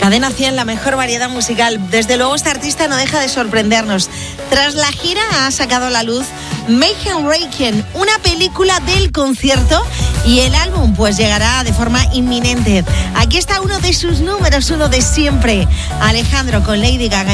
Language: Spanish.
Cadena 100, la mejor variedad musical. Desde luego esta artista no deja de sorprendernos. Tras la gira ha sacado a la luz Mayhem Reichen, una película del concierto, y el álbum pues llegará de forma inminente. Aquí está uno de sus números 1 de siempre, Alejandro con Lady Gaga.